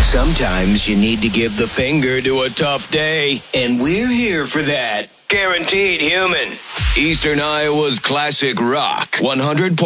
Sometimes you need to give the finger to a tough day, and we're here for that. Guaranteed Human. Eastern Iowa's classic rock. 100.